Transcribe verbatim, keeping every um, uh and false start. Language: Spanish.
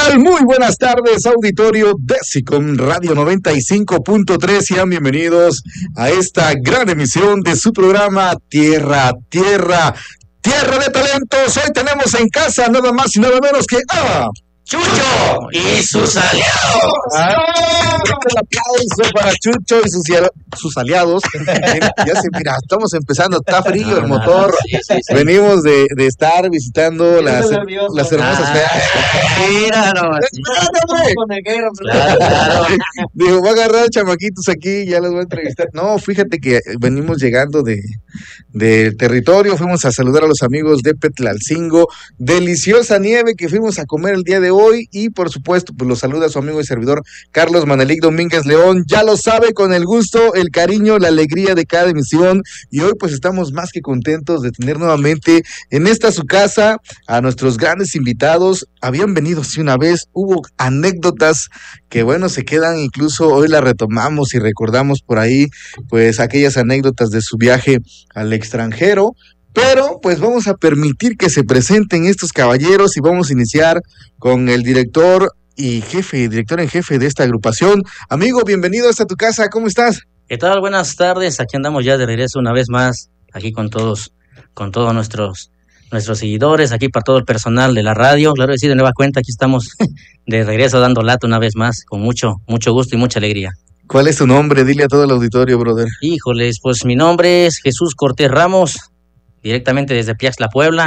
tal? Muy buenas tardes, auditorio de SICOM Radio noventa y cinco punto tres. Sean bienvenidos a esta gran emisión de su programa Tierra a Tierra, Tierra de Talentos. Hoy tenemos en casa nada más y nada menos que a Chucho y sus aliados. Ah, un aplauso para Chucho y sus, sus aliados. Ya se mira, estamos empezando, está frío no, el no, motor. No, sí, sí, sí. Venimos de, de estar visitando las, las hermosas ah, mira, no, claro, claro. Digo, voy a agarrar chamaquitos aquí, ya los voy a entrevistar. No, fíjate que venimos llegando de del territorio, fuimos a saludar a los amigos de Petlalcingo, deliciosa nieve que fuimos a comer el día de hoy, y por supuesto pues los saluda su amigo y servidor Carlos Manelik Domínguez León. Ya lo sabe, con el gusto, el cariño, la alegría de cada emisión, y hoy pues estamos más que contentos de tener nuevamente en esta su casa a nuestros grandes invitados. Habían venido sí una vez, hubo anécdotas que bueno, se quedan, incluso hoy las retomamos y recordamos por ahí pues aquellas anécdotas de su viaje al extranjero. Pero pues vamos a permitir que se presenten estos caballeros y vamos a iniciar con el director y jefe, director en jefe de esta agrupación. Amigo, bienvenido hasta tu casa, ¿cómo estás? ¿Qué tal? Buenas tardes, aquí andamos ya de regreso una vez más, aquí con todos, con todos nuestros, nuestros seguidores, aquí para todo el personal de la radio. Claro que sí, de nueva cuenta, aquí estamos de regreso dando lata una vez más, con mucho, mucho gusto y mucha alegría. ¿Cuál es tu nombre? Dile a todo el auditorio, brother. Híjoles, pues mi nombre es Jesús Cortés Ramos, directamente desde Piaxtla, Puebla.